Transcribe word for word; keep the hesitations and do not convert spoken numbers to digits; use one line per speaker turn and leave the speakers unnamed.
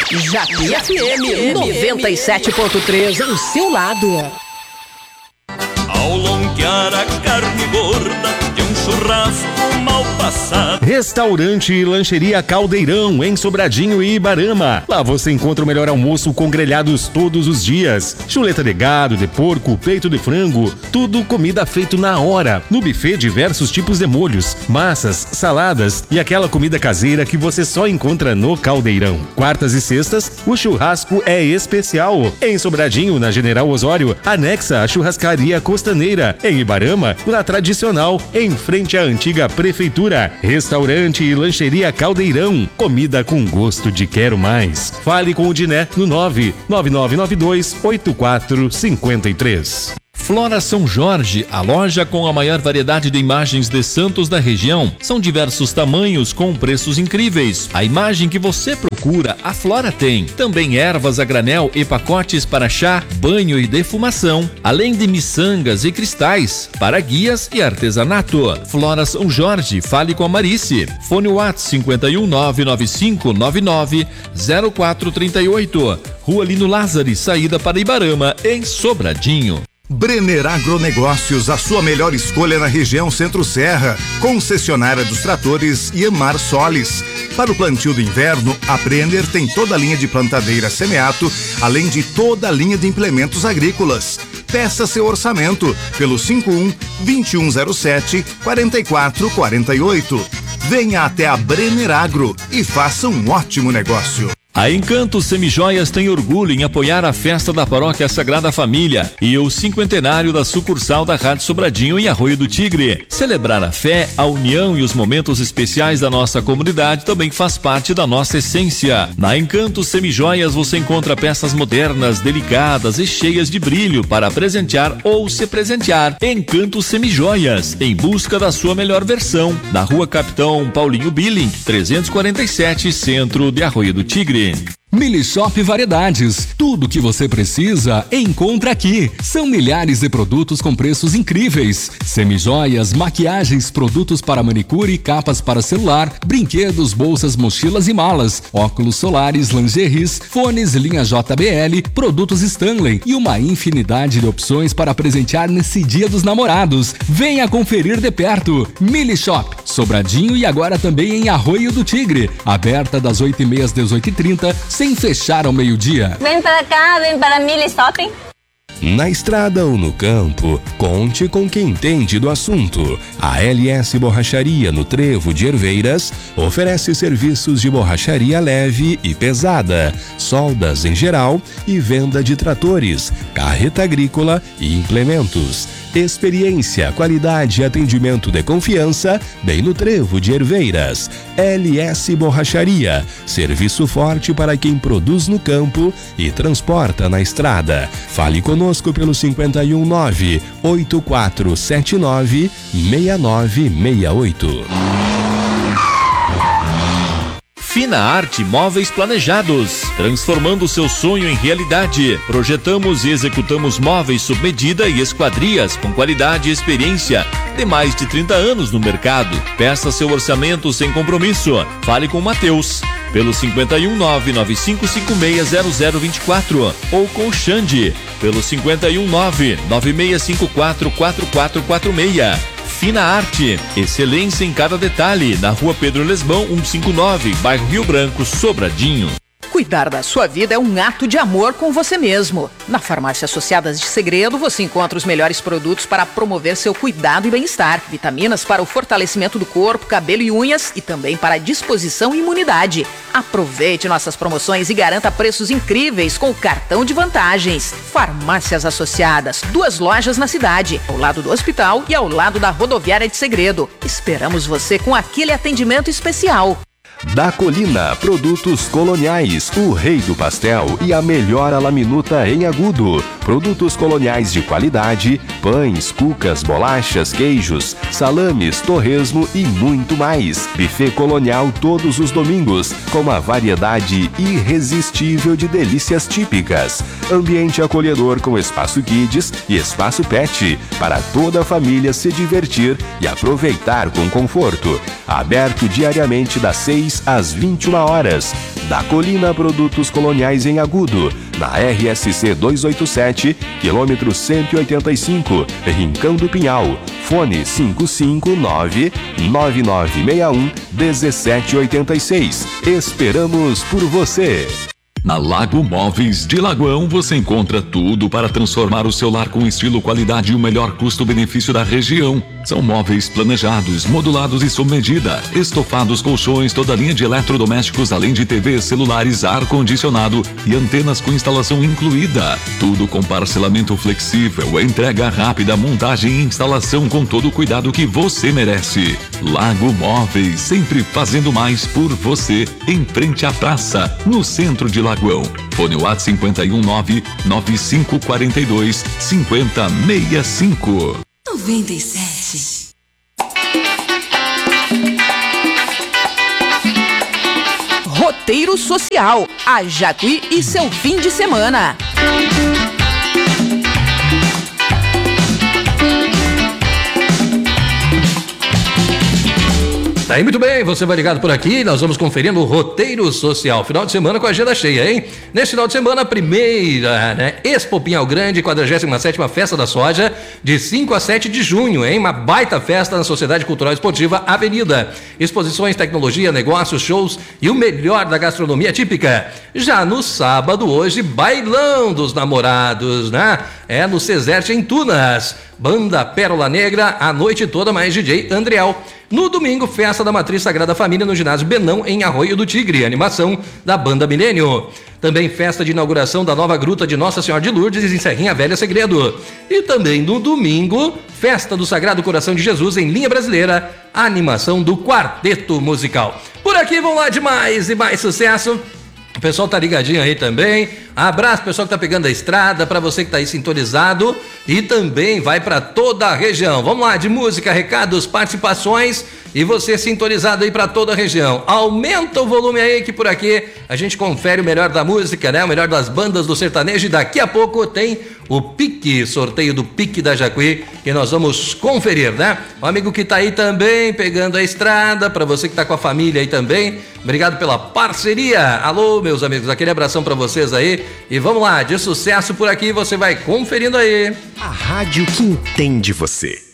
Japi F M noventa e sete ponto três, ao seu lado.
Ao longear a carne gorda de um churrasco mal passado.
Restaurante e Lancheria Caldeirão, em Sobradinho e Ibarama. Lá você encontra o melhor almoço com grelhados todos os dias. Chuleta de gado, de porco, peito de frango, tudo comida feito na hora. No buffet, diversos tipos de molhos, massas, saladas e aquela comida caseira que você só encontra no Caldeirão. Quartas e sextas, o churrasco é especial. Em Sobradinho, na General Osório, anexa a Churrascaria Costaneira. Em Ibarama, na Tradicional, em frente à antiga prefeitura. Restaurante e Lancheria Caldeirão, comida com gosto de quero mais. Fale com o Diné no nove nove nove nove dois oito quatro cinco três.
Flora São Jorge, a loja com a maior variedade de imagens de santos da região. São diversos tamanhos com preços incríveis. A imagem que você procura, a Flora tem. Também ervas a granel e pacotes para chá, banho e defumação, além de miçangas e cristais para guias e artesanato. Flora São Jorge, fale com a Marice. Fone WhatsApp cinco um nove nove cinco nove nove zero quatro três oito. Rua Lino Lázari, saída para Ibarama, em Sobradinho.
Brenner Agronegócios, a sua melhor escolha na região Centro-Serra. Concessionária dos tratores Iemar Solis. Para o plantio do inverno, a Brenner tem toda a linha de plantadeira semeato, além de toda a linha de implementos agrícolas. Peça seu orçamento pelo cinco um, dois um zero sete, quatro quatro quatro oito. Venha até a Brenner Agro e faça um ótimo negócio.
A Encanto Semijoias tem orgulho em apoiar a festa da Paróquia Sagrada Família e o cinquentenário da sucursal da Rádio Sobradinho em Arroio do Tigre. Celebrar a fé, a união e os momentos especiais da nossa comunidade também faz parte da nossa essência. Na Encanto Semijoias você encontra peças modernas, delicadas e cheias de brilho para presentear ou se presentear. Encanto Semijoias, em busca da sua melhor versão. Na Rua Capitão Paulinho Billing, trezentos e quarenta e sete, centro de Arroio do Tigre.
Milishop Variedades, tudo que você precisa encontra aqui. São milhares de produtos com preços incríveis. Semijoias, maquiagens, produtos para manicure, capas para celular, brinquedos, bolsas, mochilas e malas, óculos solares, lingeries, fones, linha J B L, produtos Stanley e uma infinidade de opções para presentear nesse Dia dos Namorados. Venha conferir de perto. Milishop, Sobradinho e agora também em Arroio do Tigre. Aberta das oito e meia às dezoito e trinta, sem fechar ao meio-dia.
Vem para cá, vem para Milishop.
Na estrada ou no campo, conte com quem entende do assunto. A L S Borracharia no Trevo de Herveiras oferece serviços de borracharia leve e pesada, soldas em geral e venda de tratores, carreta agrícola e implementos. Experiência, qualidade e atendimento de confiança, bem no Trevo de Herveiras. L S Borracharia, serviço forte para quem produz no campo e transporta na estrada. Fale conosco pelo cinco um nove, oito quatro sete nove, seis nove seis oito.
Fina Arte Móveis Planejados, transformando seu sonho em realidade. Projetamos e executamos móveis sob medida e esquadrias com qualidade e experiência de mais de trinta anos no mercado. Peça seu orçamento sem compromisso. Fale com o Matheus pelo cinco um nove nove cinco cinco seis zero zero dois quatro ou com o Xande pelo cinco um nove nove seis cinco quatro quatro quatro quatro seis. Fina Arte, excelência em cada detalhe, na Rua Pedro Lesbão cento e cinquenta e nove, bairro Rio Branco, Sobradinho.
Cuidar da sua vida é um ato de amor com você mesmo. Na Farmácia Associadas de Segredo, você encontra os melhores produtos para promover seu cuidado e bem-estar. Vitaminas para o fortalecimento do corpo, cabelo e unhas e também para a disposição e imunidade. Aproveite nossas promoções e garanta preços incríveis com o cartão de vantagens. Farmácias Associadas, duas lojas na cidade, ao lado do hospital e ao lado da rodoviária de Segredo. Esperamos você com aquele atendimento especial.
Da Colina, produtos coloniais, o rei do pastel e a melhor laminuta em agudo. Produtos coloniais de qualidade, pães, cucas, bolachas, queijos, salames, torresmo e muito mais. Buffet colonial todos os domingos, com uma variedade irresistível de delícias típicas. Ambiente acolhedor com espaço kids e espaço pet, para toda a família se divertir e aproveitar com conforto. Aberto diariamente das seis às vinte e uma horas. Da Colina Produtos Coloniais em Agudo, na R S C duzentos e oitenta e sete, quilômetro cento e oitenta e cinco, Rincão do Pinhal. Fone cinco cinco nove, nove nove seis um, um sete oito seis. Esperamos por você!
Na Lago Móveis de Lagoão você encontra tudo para transformar o seu lar com estilo, qualidade e o melhor custo-benefício da região. São móveis planejados, modulados e sob medida, estofados, colchões, toda linha de eletrodomésticos, além de T Vs, celulares, ar-condicionado e antenas com instalação incluída. Tudo com parcelamento flexível, entrega rápida, montagem e instalação com todo o cuidado que você merece. Lago Móveis, sempre fazendo mais por você, em frente à praça, no centro de Lagoão. Fone WhatsApp cinco um nove, nove cinco quatro dois, cinco zero seis cinco.
noventa e sete.
Roteiro Social, a Jacuí e seu fim de semana.
Tá aí, muito bem, você vai ligado por aqui, nós vamos conferindo o Roteiro Social, final de semana com a agenda cheia, hein? Nesse final de semana, a primeira, né, Expo Pinhal Grande, quadragésima sétima Festa da Soja, de cinco a sete de junho, hein? Uma baita festa na Sociedade Cultural Esportiva Avenida. Exposições, tecnologia, negócios, shows e o melhor da gastronomia típica. Já no sábado, hoje, Bailão dos Namorados, né? É no Ceserte em Tunas. Banda Pérola Negra, a noite toda, mais D J Andriel. No domingo, festa da Matriz Sagrada Família no ginásio Benão, em Arroio do Tigre, animação da Banda Milênio. Também festa de inauguração da nova gruta de Nossa Senhora de Lourdes em Serrinha Velha Segredo. E também no domingo, festa do Sagrado Coração de Jesus em Linha Brasileira, a animação do Quarteto Musical. Por aqui vão lá de mais e mais sucesso. O pessoal tá ligadinho aí também. Abraço pessoal que tá pegando a estrada, para você que tá aí sintonizado e também vai para toda a região. Vamos lá, de música, recados, participações e você sintonizado aí para toda a região. Aumenta o volume aí que por aqui a gente confere o melhor da música, né? O melhor das bandas do sertanejo e daqui a pouco tem o pique, sorteio do pique da Jacuí, que nós vamos conferir, né? O amigo que tá aí também pegando a estrada, para você que tá com a família aí também, obrigado pela parceria. Alô, meus amigos, aquele abração para vocês aí e vamos lá, de sucesso por aqui, você vai conferindo aí.
A rádio que entende você.